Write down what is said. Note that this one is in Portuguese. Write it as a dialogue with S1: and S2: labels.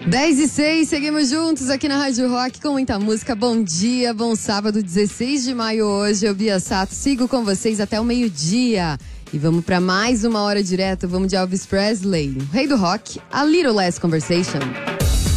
S1: 10:06, seguimos juntos aqui na Rádio Rock com muita música. Bom dia, bom sábado, 16 de maio hoje. Eu, Bia Sato, sigo com vocês até o meio-dia. E vamos para mais uma hora direto, vamos de Elvis Presley, o rei do rock, A Little Less Conversation.